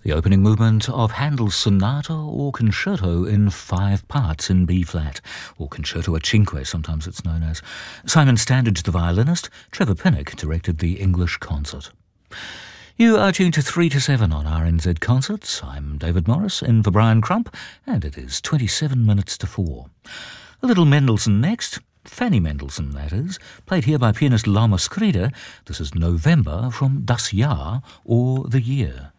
The opening movement of Handel's Sonata or Concerto in 5 parts in B-flat, or Concerto a Cinque, sometimes it's known as. Simon Standage, the violinist. Trevor Pinnock directed the English concert. You are tuned to 3 to 7 on RNZ Concerts. I'm David Morris, in for Brian Crump, and it is 27 minutes to 4. A little Mendelssohn next. Fanny Mendelssohn, that is, played here by pianist Lama Skrider. This is November from Das Jahr, or The Year.